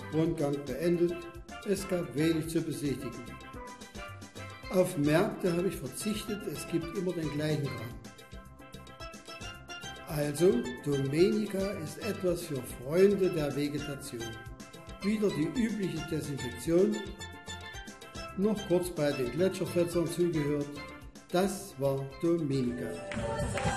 Rundgang beendet, es gab wenig zu besichtigen. Auf Märkte habe ich verzichtet, es gibt immer den gleichen Kram. Also, Domenica ist etwas für Freunde der Vegetation. Wieder die übliche Desinfektion, noch kurz bei den Gletscherfetzern zugehört, das war Domenica.